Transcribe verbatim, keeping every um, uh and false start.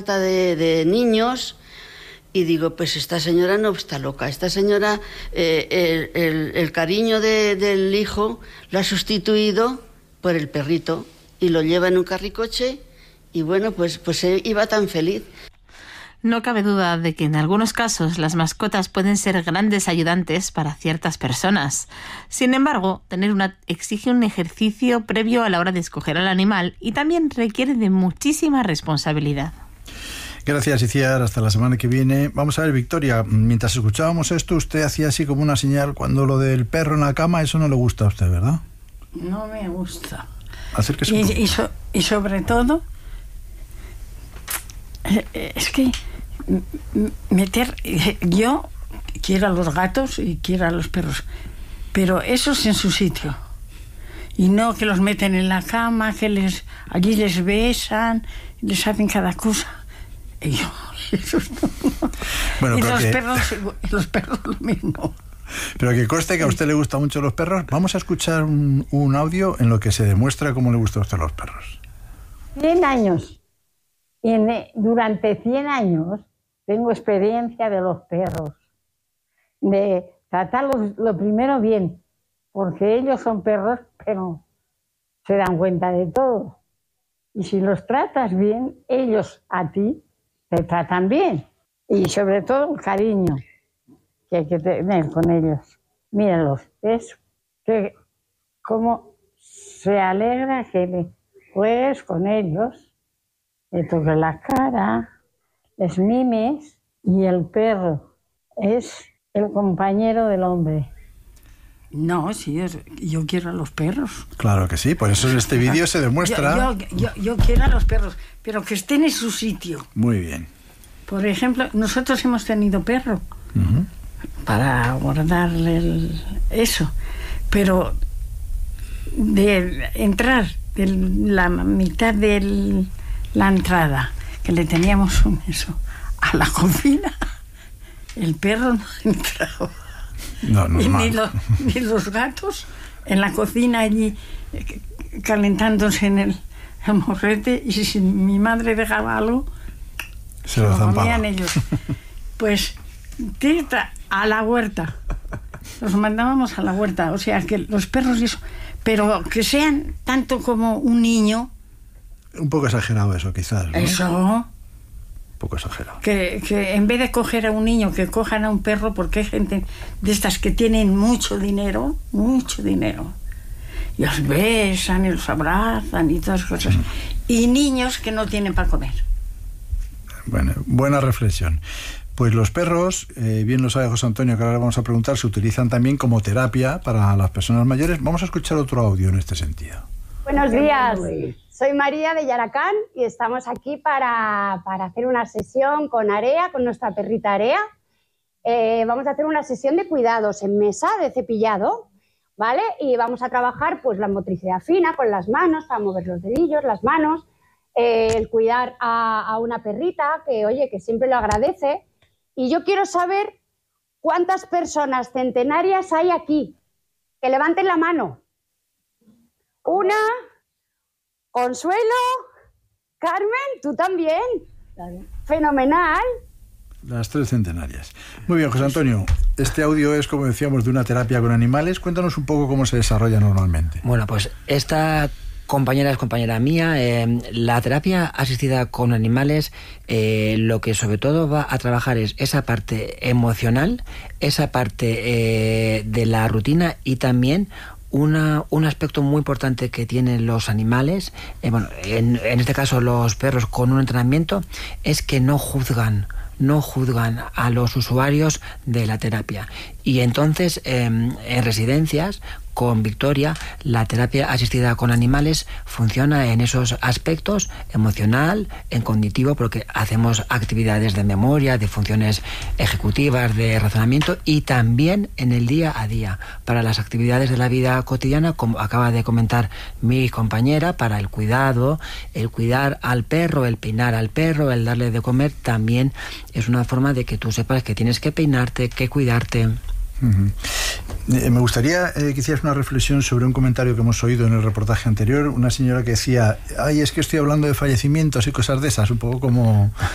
harta de, de niños y digo, pues esta señora no está loca, esta señora eh, el, el, el cariño de, del hijo lo ha sustituido por el perrito y lo lleva en un carricoche y bueno, pues, pues iba tan feliz. No cabe duda de que en algunos casos las mascotas pueden ser grandes ayudantes para ciertas personas. Sin embargo, tener una exige un ejercicio previo a la hora de escoger al animal y también requiere de muchísima responsabilidad. Gracias, Iciar. Hasta la semana que viene. Vamos a ver, Victoria, mientras escuchábamos esto, usted hacía así como una señal cuando lo del perro en la cama, eso no le gusta a usted, ¿verdad? No me gusta. Acérquese un y, poco. y, so, y sobre todo, es que meter, yo quiero a los gatos y quiero a los perros, pero esos en su sitio y no que los meten en la cama, que les allí les besan, les hacen cada cosa. Y yo, esos no. Bueno, y los que... perros, los perros lo mismo. Pero que conste que a usted le gustan mucho los perros. Vamos a escuchar un, un audio en lo que se demuestra cómo le gustan a usted los perros. cien años. Y en, durante cien años tengo experiencia de los perros. De tratarlos lo primero bien, porque ellos son perros, pero se dan cuenta de todo. Y si los tratas bien, ellos a ti te tratan bien. Y sobre todo el cariño que hay que tener con ellos. Míralos, ¿ves? Que cómo se alegra que le juegues con ellos, le toques la cara, les mimes, y el perro es el compañero del hombre. No, sí, es, yo quiero a los perros. Claro que sí, por eso en este vídeo se demuestra... Yo, yo, yo, yo quiero a los perros, pero que estén en su sitio. Muy bien. Por ejemplo, nosotros hemos tenido perro. Uh-huh. Para guardarle el, eso, pero de entrar de la mitad de la entrada, que le teníamos un eso, a la cocina, el perro no entraba. No, no, y ni, lo, ni los gatos en la cocina allí calentándose en el, el morrete, y si mi madre dejaba algo, se lo comían ellos. Pues tita, a la huerta. Los mandábamos a la huerta, o sea, que los perros y eso, pero que sean tanto como un niño. Un poco exagerado eso, quizás, ¿no? Eso. Un poco exagerado. Que, que en vez de coger a un niño, que cojan a un perro, porque hay gente de estas que tienen mucho dinero, mucho dinero. Y los besan y los abrazan y todas esas cosas. Mm. Y niños que no tienen para comer. Bueno, buena reflexión. Pues los perros, eh, bien lo sabe José Antonio, que ahora vamos a preguntar, se utilizan también como terapia para las personas mayores. Vamos a escuchar otro audio en este sentido. Buenos días, soy María de Yaracán y estamos aquí para, para hacer una sesión con Area, con nuestra perrita Area. Eh, vamos a hacer una sesión de cuidados en mesa, de cepillado, ¿vale? Y vamos a trabajar pues la motricidad fina con las manos, para mover los dedillos, las manos, eh, el cuidar a, a una perrita que, oye, que siempre lo agradece. Y yo quiero saber cuántas personas centenarias hay aquí. Que levanten la mano. Una, Consuelo, Carmen, tú también. Claro. Fenomenal. Las tres centenarias. Muy bien, José Antonio. Este audio es, como decíamos, de una terapia con animales. Cuéntanos un poco cómo se desarrolla normalmente. Bueno, pues esta... compañera es compañera mía. Eh, la terapia asistida con animales, eh, lo que sobre todo va a trabajar es esa parte emocional, esa parte eh, de la rutina y también una, un aspecto muy importante que tienen los animales, eh, bueno, en, en este caso los perros con un entrenamiento, es que no juzgan. no juzgan a los usuarios de la terapia. Y entonces, eh, en residencias, con Victoria, la terapia asistida con animales funciona en esos aspectos, emocional, en cognitivo, porque hacemos actividades de memoria, de funciones ejecutivas, de razonamiento, y también en el día a día, para las actividades de la vida cotidiana, como acaba de comentar mi compañera, para el cuidado, el cuidar al perro, el peinar al perro, el darle de comer, también es una forma de que tú sepas que tienes que peinarte, que cuidarte. Uh-huh. Eh, me gustaría eh, que hicieras una reflexión sobre un comentario que hemos oído en el reportaje anterior, una señora que decía, ay, es que estoy hablando de fallecimientos y cosas de esas, un poco como